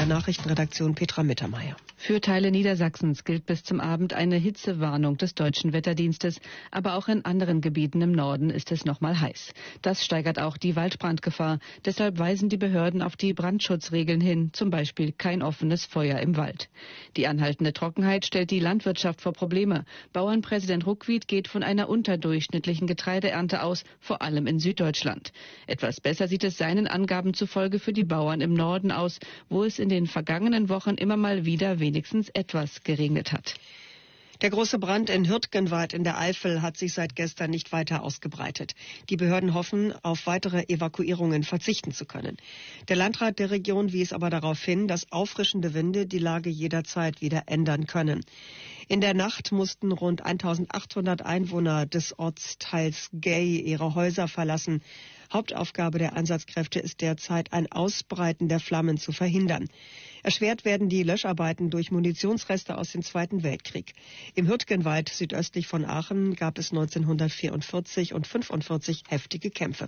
der Nachrichtenredaktion Petra Mittermeier. Für Teile Niedersachsens gilt bis zum Abend eine Hitzewarnung des Deutschen Wetterdienstes. Aber auch in anderen Gebieten im Norden ist es noch mal heiß. Das steigert auch die Waldbrandgefahr. Deshalb weisen die Behörden auf die Brandschutzregeln hin, zum Beispiel kein offenes Feuer im Wald. Die anhaltende Trockenheit stellt die Landwirtschaft vor Probleme. Bauernpräsident Ruckwied geht von einer unterdurchschnittlichen Getreideernte aus, vor allem in Süddeutschland. Etwas besser sieht es seinen Angaben zufolge für die Bauern im Norden aus, wo es in den vergangenen Wochen immer mal wieder wenigstens etwas geregnet hat. Der große Brand in Hürtgenwald in der Eifel hat sich seit gestern nicht weiter ausgebreitet. Die Behörden hoffen, auf weitere Evakuierungen verzichten zu können. Der Landrat der Region wies aber darauf hin, dass auffrischende Winde die Lage jederzeit wieder ändern können. In der Nacht mussten rund 1800 Einwohner des Ortsteils Gay ihre Häuser verlassen. Hauptaufgabe der Einsatzkräfte ist derzeit, ein Ausbreiten der Flammen zu verhindern. Erschwert werden die Löscharbeiten durch Munitionsreste aus dem Zweiten Weltkrieg. Im Hürtgenwald südöstlich von Aachen gab es 1944 und 1945 heftige Kämpfe.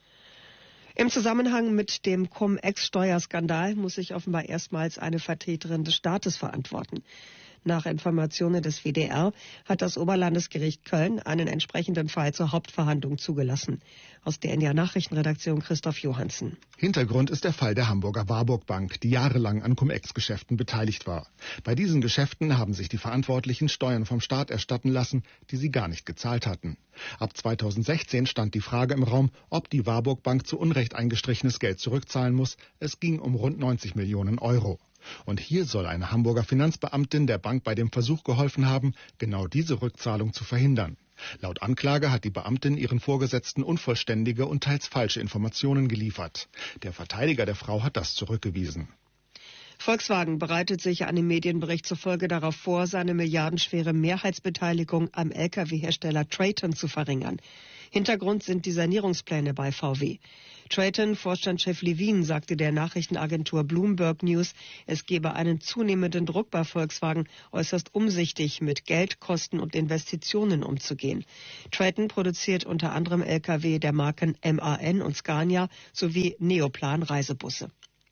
Im Zusammenhang mit dem Cum-Ex-Steuerskandal muss sich offenbar erstmals eine Vertreterin des Staates verantworten. Nach Informationen des WDR hat das Oberlandesgericht Köln einen entsprechenden Fall zur Hauptverhandlung zugelassen. Aus der NDR Nachrichtenredaktion Christoph Johansen. Hintergrund ist der Fall der Hamburger Warburg Bank, die jahrelang an Cum-Ex-Geschäften beteiligt war. Bei diesen Geschäften haben sich die Verantwortlichen Steuern vom Staat erstatten lassen, die sie gar nicht gezahlt hatten. Ab 2016 stand die Frage im Raum, ob die Warburg Bank zu Unrecht eingestrichenes Geld zurückzahlen muss. Es ging um rund 90 Millionen Euro. Und hier soll eine Hamburger Finanzbeamtin der Bank bei dem Versuch geholfen haben, genau diese Rückzahlung zu verhindern. Laut Anklage hat die Beamtin ihren Vorgesetzten unvollständige und teils falsche Informationen geliefert. Der Verteidiger der Frau hat das zurückgewiesen. Volkswagen bereitet sich einem Medienbericht zufolge darauf vor, seine milliardenschwere Mehrheitsbeteiligung am Lkw-Hersteller Traton zu verringern. Hintergrund sind die Sanierungspläne bei VW. Traton-Vorstandschef Levin sagte der Nachrichtenagentur Bloomberg News, es gebe einen zunehmenden Druck bei Volkswagen, äußerst umsichtig mit Geld, Kosten und Investitionen umzugehen. Traton produziert unter anderem Lkw der Marken MAN und Scania sowie Neoplan Reisebusse.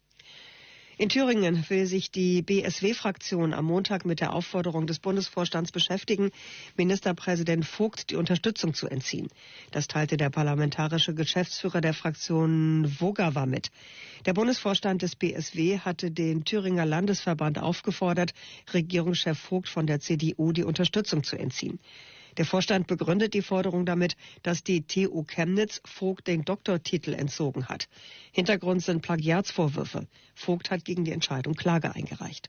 In Thüringen will sich die BSW-Fraktion am Montag mit der Aufforderung des Bundesvorstands beschäftigen, Ministerpräsident Vogt die Unterstützung zu entziehen. Das teilte der parlamentarische Geschäftsführer der Fraktion Vogawa mit. Der Bundesvorstand des BSW hatte den Thüringer Landesverband aufgefordert, Regierungschef Vogt von der CDU die Unterstützung zu entziehen. Der Vorstand begründet die Forderung damit, dass die TU Chemnitz Vogt den Doktortitel entzogen hat. Hintergrund sind Plagiatsvorwürfe. Vogt hat gegen die Entscheidung Klage eingereicht.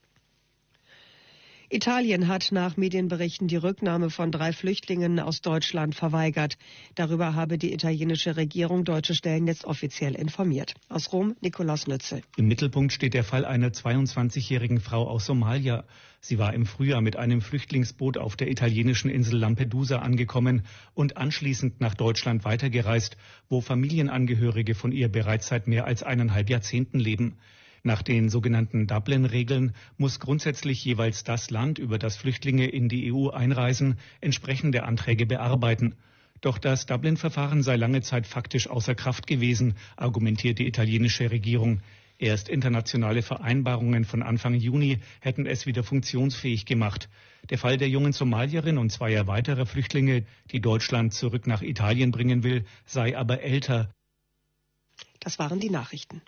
Italien hat nach Medienberichten die Rücknahme von 3 Flüchtlingen aus Deutschland verweigert. Darüber habe die italienische Regierung deutsche Stellen jetzt offiziell informiert. Aus Rom, Nikolaus Nützel. Im Mittelpunkt steht der Fall einer 22-jährigen Frau aus Somalia. Sie war im Frühjahr mit einem Flüchtlingsboot auf der italienischen Insel Lampedusa angekommen und anschließend nach Deutschland weitergereist, wo Familienangehörige von ihr bereits seit mehr als 1,5 Jahrzehnten leben. Nach den sogenannten Dublin-Regeln muss grundsätzlich jeweils das Land, über das Flüchtlinge in die EU einreisen, entsprechende Anträge bearbeiten. Doch das Dublin-Verfahren sei lange Zeit faktisch außer Kraft gewesen, argumentiert die italienische Regierung. Erst internationale Vereinbarungen von Anfang Juni hätten es wieder funktionsfähig gemacht. Der Fall der jungen Somalierin und 2 weiterer Flüchtlinge, die Deutschland zurück nach Italien bringen will, sei aber älter. Das waren die Nachrichten.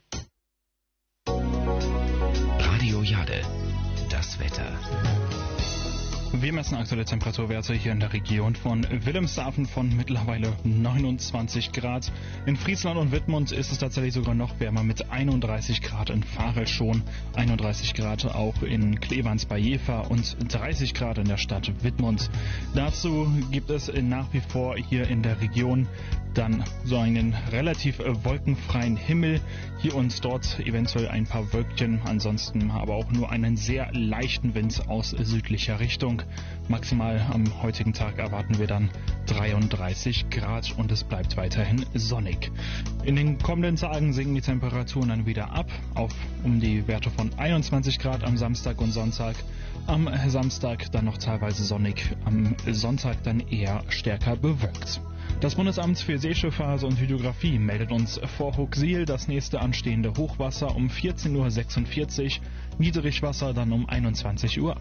Radio Jade, das Wetter. Wir messen aktuelle Temperaturwerte hier in der Region von Wilhelmshaven von mittlerweile 29 Grad. In Friesland und Wittmund ist es tatsächlich sogar noch wärmer mit 31 Grad in Varel schon, 31 Grad auch in Klevans bei Jever und 30 Grad in der Stadt Wittmund. Dazu gibt es nach wie vor hier in der Region dann so einen relativ wolkenfreien Himmel. Hier und dort eventuell ein paar Wölkchen, ansonsten aber auch nur einen sehr leichten Wind aus südlicher Richtung. Maximal am heutigen Tag erwarten wir dann 33 Grad und es bleibt weiterhin sonnig. In den kommenden Tagen sinken die Temperaturen dann wieder ab auf um die Werte von 21 Grad am Samstag und Sonntag. Am Samstag dann noch teilweise sonnig, am Sonntag dann eher stärker bewölkt. Das Bundesamt für Seeschifffahrt und Hydrographie meldet uns vor Huxil das nächste anstehende Hochwasser um 14:46 Uhr. Niedrigwasser dann um 21:21 Uhr.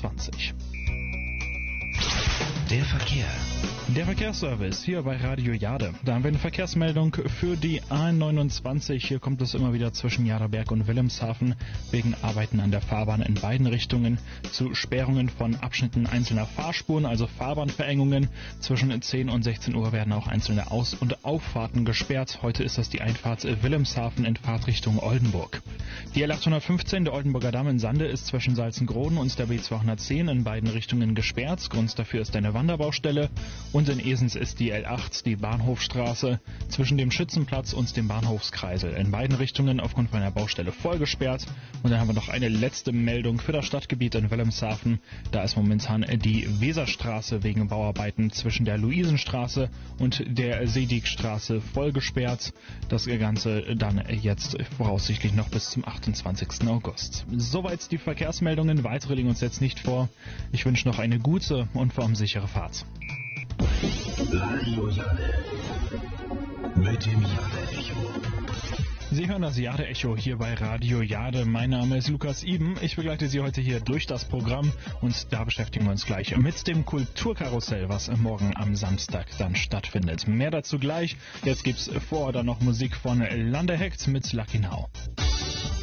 Der Verkehr. Der Verkehrsservice hier bei Radio Jade. Da haben wir eine Verkehrsmeldung für die A29. Hier kommt es immer wieder zwischen Jaderberg und Wilhelmshaven wegen Arbeiten an der Fahrbahn in beiden Richtungen zu Sperrungen von Abschnitten einzelner Fahrspuren, also Fahrbahnverengungen. Zwischen 10 und 16 Uhr werden auch einzelne Aus- und Auffahrten gesperrt. Heute ist das die Einfahrt Wilhelmshaven in Fahrtrichtung Oldenburg. Die L815, der Oldenburger Damm in Sande, ist zwischen Salzengroden und der B210 in beiden Richtungen gesperrt. Grund dafür ist eine Wanderbaustelle. Und in Esens ist die L8, die Bahnhofstraße, zwischen dem Schützenplatz und dem Bahnhofskreisel. In beiden Richtungen aufgrund von einer Baustelle voll gesperrt. Und dann haben wir noch eine letzte Meldung für das Stadtgebiet in Wilhelmshaven. Da ist momentan die Weserstraße wegen Bauarbeiten zwischen der Luisenstraße und der Seedigstraße voll gesperrt. Das Ganze dann jetzt voraussichtlich noch bis zum 28. August. Soweit die Verkehrsmeldungen. Weitere liegen uns jetzt nicht vor. Ich wünsche noch eine gute und vor allem sichere Fahrt. Radio Jade. Mit dem Jade-Echo. Sie hören das Jade-Echo hier bei Radio Jade. Mein Name ist Lukas Iben. Ich begleite Sie heute hier durch das Programm und da beschäftigen wir uns gleich mit dem Kulturkarussell, was morgen am Samstag dann stattfindet. Mehr dazu gleich. Jetzt gibt's vorher dann noch Musik von Landehekt mit Lucky Now.